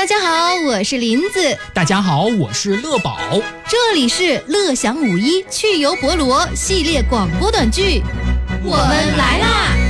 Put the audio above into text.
大家好，我是林子。 大家好，我是乐宝。 这里是乐享五一趣游博罗系列广播短剧，我们来啦！